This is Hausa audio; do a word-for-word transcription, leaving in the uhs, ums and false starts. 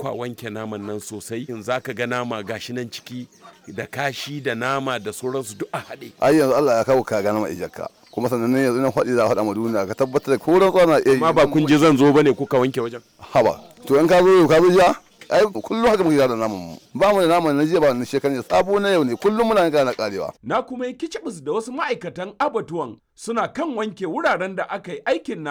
kwa wanke naman nan sosai in za ka ga nama gashi nan ciki da kashi da nama da sauransu duk a haɗe. Ai yanzu Allah ya kawo ka gana ma ijarka kuma sannan ne yanzu nan faɗi za a faɗa ma duniya ka tabbatar da ko rantsuwa na iya. Amma ba kun je zan zo bane kuka wanke wajen. Haba to in ka zo ka zo ja ai kullum haka muke da naman mu ba mu da naman na jiya ba na shekaran ne sabo na yau ne kullum muna ga na karewa. Na kuma yi kicibis da wasu ma'aikatan abatuwan suna kan wanke wuraren da aka yi aikin